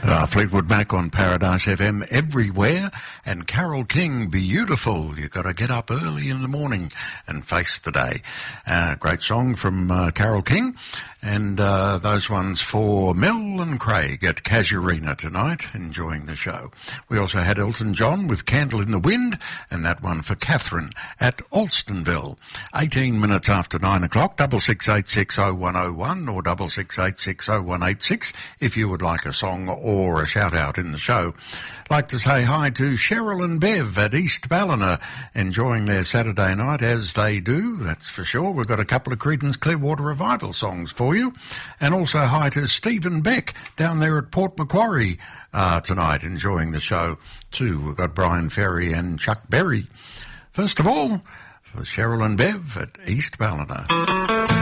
Fleetwood Mac on Paradise FM everywhere, and Carole King, Beautiful. You've got to get up early in the morning and face the day. Great song from Carole King, and those ones for Mel and Craig at Casuarina tonight, enjoying the show. We also had Elton John with Candle in the Wind, and that one for Catherine at Alstonville. 18 minutes after 9 o'clock, 66860101 or 66860186 if you would like a song or a shout-out in the show. Like to say hi to Cheryl and Bev at East Ballina, enjoying their Saturday night as they do, that's for sure. We've got a couple of Creedence Clearwater Revival songs for you. And also hi to Stephen Beck down there at Port Macquarie tonight, enjoying the show too. We've got Brian Ferry and Chuck Berry. First of all, for Cheryl and Bev at East Ballina.